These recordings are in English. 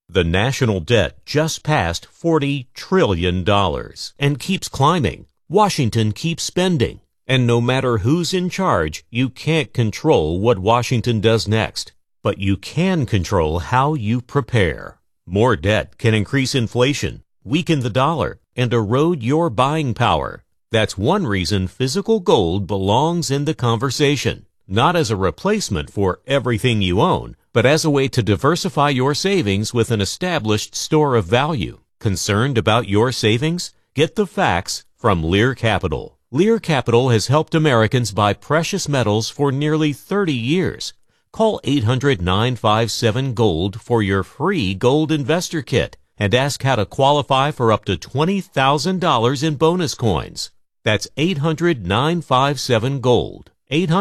The national debt just passed $40 trillion and keeps climbing. Washington keeps spending. And no matter who's in charge, you can't control what Washington does next. But you can control how you prepare. More debt can increase inflation, weaken the dollar, and erode your buying power. That's one reason physical gold belongs in the conversation. Not as a replacement for everything you own, but as a way to diversify your savings with an established store of value. Concerned about your savings? Get the facts from Lear Capital. Lear Capital has helped Americans buy precious metals for nearly 30 years. Call 800-957-GOLD for your free gold investor kit and ask how to qualify for up to $20,000 in bonus coins. That's 800-957-GOLD.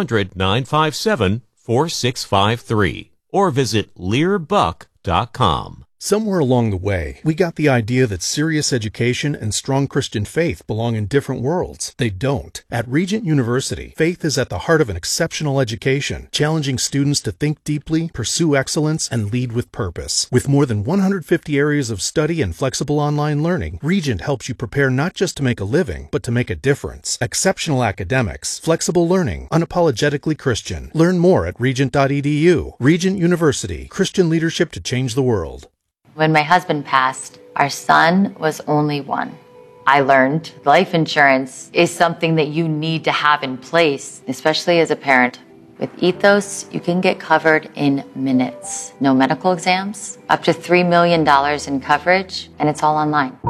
800-957-4653. Or visit LearBuck.com. Somewhere along the way, we got the idea that serious education and strong Christian faith belong in different worlds. They don't. At Regent University, faith is at the heart of an exceptional education, challenging students to think deeply, pursue excellence, and lead with purpose. With more than 150 areas of study and flexible online learning, Regent helps you prepare not just to make a living, but to make a difference. Exceptional academics, flexible learning, unapologetically Christian. Learn more at regent.edu. Regent University, Christian leadership to change the world. When my husband passed, our son was only one. I learned life insurance is something that you need to have in place, especially as a parent. With Ethos, you can get covered in minutes. No medical exams, up to $3 million in coverage, and it's all online.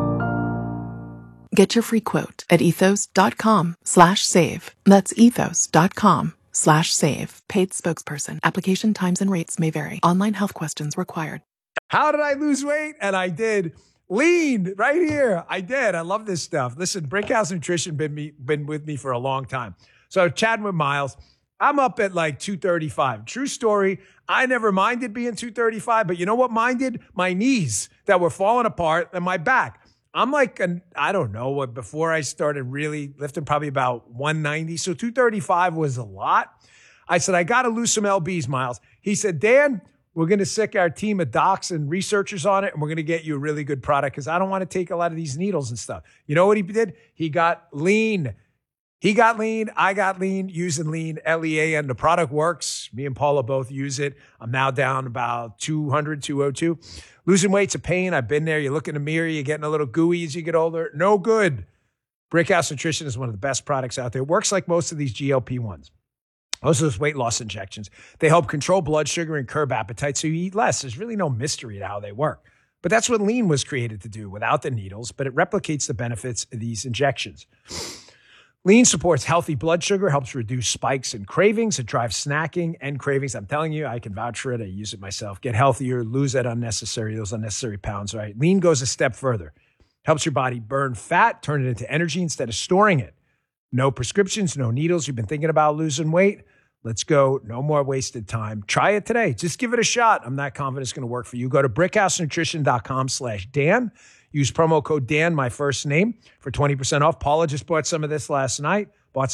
Get your free quote at ethos.com/save. That's ethos.com/save. Paid spokesperson. Application times and rates may vary. Online health questions required. How did I lose weight? And I did. Lean right here. I did. I love this stuff. Listen, Brickhouse Nutrition been with me for a long time. So chatting with Miles, I'm up at like 235. True story. I never minded being 235, but you know what minded? My knees that were falling apart and my back. I'm like, I don't know what, before I started really lifting, probably about 190. So 235 was a lot. I said, I got to lose some LBs, Miles. He said, Dan, we're going to sick our team of docs and researchers on it, and we're going to get you a really good product because I don't want to take a lot of these needles and stuff. You know what he did? He got lean. He got lean. I got lean using lean, Lean. The product works. Me and Paula both use it. I'm now down about 200, 202. Losing weight's a pain. I've been there. You look in the mirror, you're getting a little gooey as you get older. No good. Brickhouse Nutrition is one of the best products out there. It works like most of these GLP-1s. Most of those weight loss injections, they help control blood sugar and curb appetite so you eat less. There's really no mystery to how they work. But that's what lean was created to do without the needles, but it replicates the benefits of these injections. Lean supports healthy blood sugar, helps reduce spikes and cravings. It drives snacking and cravings. I'm telling you, I can vouch for it. I use it myself. Get healthier, lose those unnecessary pounds, right? Lean goes a step further. Helps your body burn fat, turn it into energy instead of storing it. No prescriptions, no needles. You've been thinking about losing weight? Let's go. No more wasted time. Try it today. Just give it a shot. I'm not confident it's going to work for you. Go to brickhousenutrition.com/Dan. Use promo code Dan, my first name, for 20% off. Paula just bought some of this last night.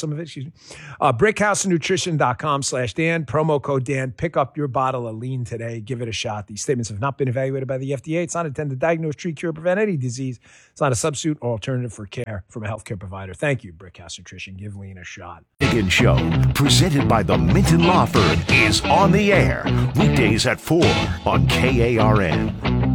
brickhousenutrition.com/Dan. Promo code Dan. Pick up your bottle of lean today. Give it a shot. These statements have not been evaluated by the FDA. It's not intended to diagnose, treat, cure, prevent any disease. It's not a substitute or alternative for care from a healthcare provider. Thank you, Brickhouse Nutrition. Give lean a shot. Megan Show, presented by the Minton Law Firm, is on the air weekdays at 4 on KARN.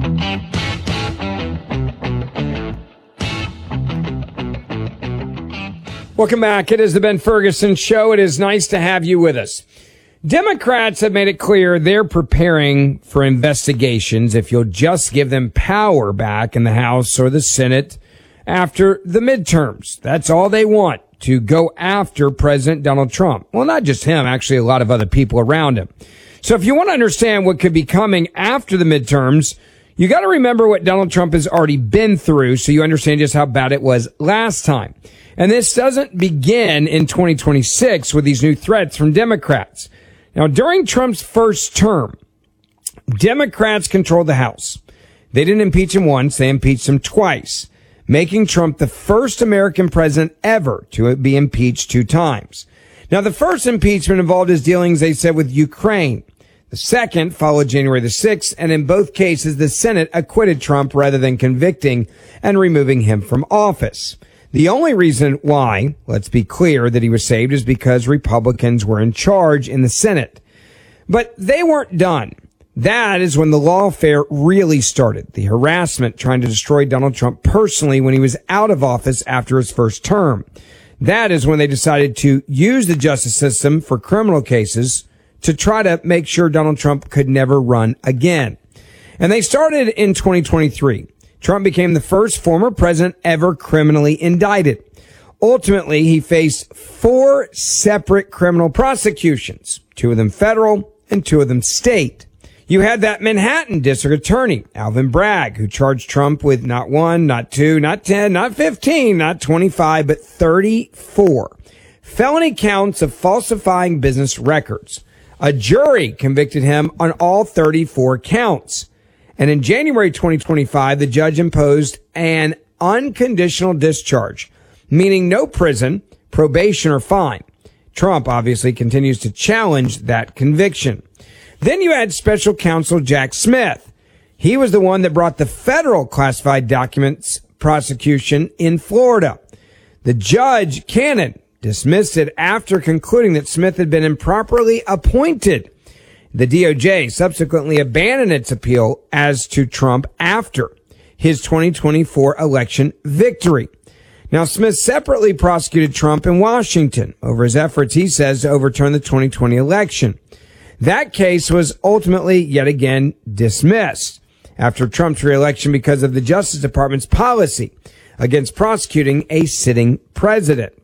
Welcome back. It is the Ben Ferguson Show. It is nice to have you with us. Democrats have made it clear they're preparing for investigations if you'll just give them power back in the House or the Senate after the midterms. That's all they want, to go after President Donald Trump. Well, not just him, actually a lot of other people around him. So if you want to understand what could be coming after the midterms, you got to remember what Donald Trump has already been through so you understand just how bad it was last time. And this doesn't begin in 2026 with these new threats from Democrats. Now, during Trump's first term, Democrats controlled the House. They didn't impeach him once, they impeached him twice, making Trump the first American president ever to be impeached 2 times. Now, the first impeachment involved his dealings, they said, with Ukraine. The second followed January the 6th, and in both cases, the Senate acquitted Trump rather than convicting and removing him from office. The only reason why, let's be clear, that he was saved is because Republicans were in charge in the Senate. But they weren't done. That is when the lawfare really started, the harassment trying to destroy Donald Trump personally when he was out of office after his first term. That is when they decided to use the justice system for criminal cases to try to make sure Donald Trump could never run again. And they started in 2023. Trump became the first former president ever criminally indicted. Ultimately, he faced 4 separate criminal prosecutions, 2 of them federal and 2 of them state. You had that Manhattan district attorney, Alvin Bragg, who charged Trump with not 1, not 2, not 10, not 15, not 25, but 34 felony counts of falsifying business records. A jury convicted him on all 34 counts. And in January 2025, the judge imposed an unconditional discharge, meaning no prison, probation, or fine. Trump obviously continues to challenge that conviction. Then you had special counsel Jack Smith. He was the one that brought the federal classified documents prosecution in Florida. The judge, Cannon, dismissed it after concluding that Smith had been improperly appointed. The DOJ subsequently abandoned its appeal as to Trump after his 2024 election victory. Now, Smith separately prosecuted Trump in Washington over his efforts, he says, to overturn the 2020 election. That case was ultimately yet again dismissed after Trump's reelection because of the Justice Department's policy against prosecuting a sitting president.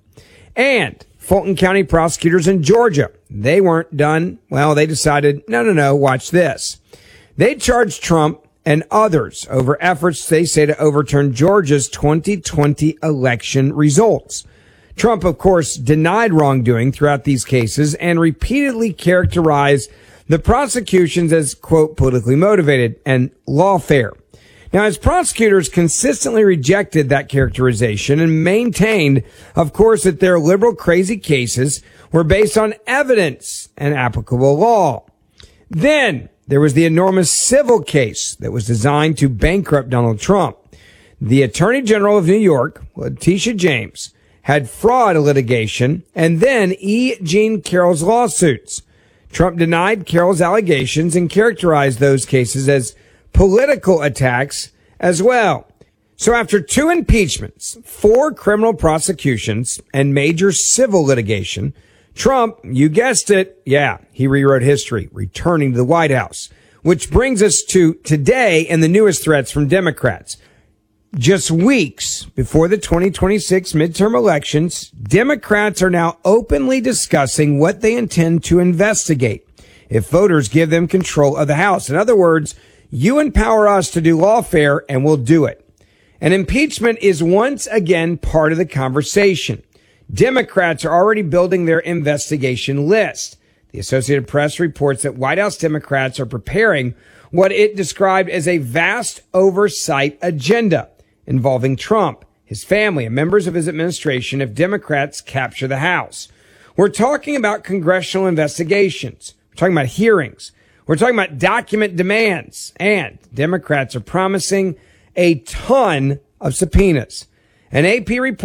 And Fulton County prosecutors in Georgia, they weren't done. Well, they decided, no, watch this. They charged Trump and others over efforts, they say, to overturn Georgia's 2020 election results. Trump, of course, denied wrongdoing throughout these cases and repeatedly characterized the prosecutions as, quote, politically motivated and lawfare. Now, his prosecutors consistently rejected that characterization and maintained, of course, that their liberal crazy cases were based on evidence and applicable law. Then there was the enormous civil case that was designed to bankrupt Donald Trump. The Attorney General of New York, Letitia James, had fraud litigation and then E. Jean Carroll's lawsuits. Trump denied Carroll's allegations and characterized those cases as political attacks as well. So after 2 impeachments, 4 criminal prosecutions, and major civil litigation, Trump, you guessed it, he rewrote history, returning to the White House. Which brings us to today and the newest threats from Democrats. Just weeks before the 2026 midterm elections, Democrats are now openly discussing what they intend to investigate if voters give them control of the House. In other words, you empower us to do lawfare and we'll do it. And impeachment is once again part of the conversation. Democrats are already building their investigation list. The Associated Press reports that White House Democrats are preparing what it described as a vast oversight agenda involving Trump, his family, and members of his administration if Democrats capture the House. We're talking about congressional investigations. We're talking about hearings. We're talking about document demands, and Democrats are promising a ton of subpoenas. An AP report